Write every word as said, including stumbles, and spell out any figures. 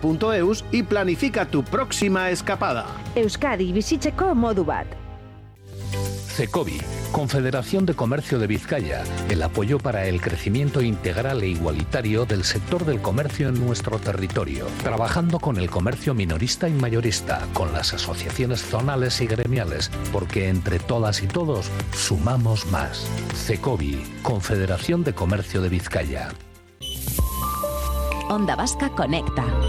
punto eus y planifica tu próxima escapada. Euskadi bizitzeko modu bat. CECOBI, Confederación de Comercio de Vizcaya, el apoyo para el crecimiento integral e igualitario del sector del comercio en nuestro territorio, trabajando con el comercio minorista y mayorista, con las asociaciones zonales y gremiales, porque entre todas y todos sumamos más. CECOBI, Confederación de Comercio de Vizcaya. Onda Vasca Conecta.